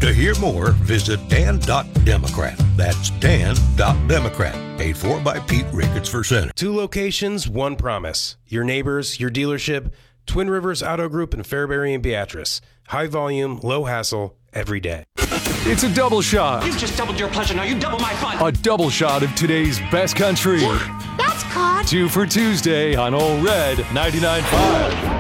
To hear more, visit dan.democrat. That's dan.democrat. Paid for by Pete Ricketts for Senate. 2 locations, 1 promise. Your neighbors, your dealership, Twin Rivers Auto Group in Fairbury and Beatrice. High volume, low hassle, every day. It's a double shot. You just doubled your pleasure, now you double my fun. A double shot of today's best country. Yeah, that's caught. 2 for Tuesday on Old Red 99.5.